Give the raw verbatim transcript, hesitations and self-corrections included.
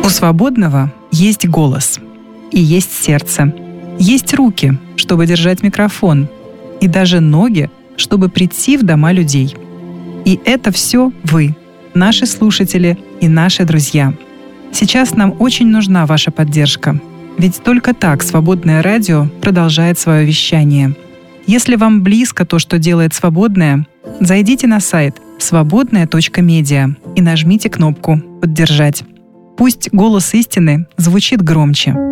У свободного есть голос, и есть сердце, есть руки, чтобы держать микрофон, и даже ноги, чтобы прийти в дома людей. И это все вы, наши слушатели и наши друзья. Сейчас нам очень нужна ваша поддержка, ведь только так «Свободное радио» продолжает свое вещание. Если вам близко то, что делает «Свободное», зайдите на сайт свободное точка медиа и нажмите кнопку «Поддержать». Пусть голос истины звучит громче.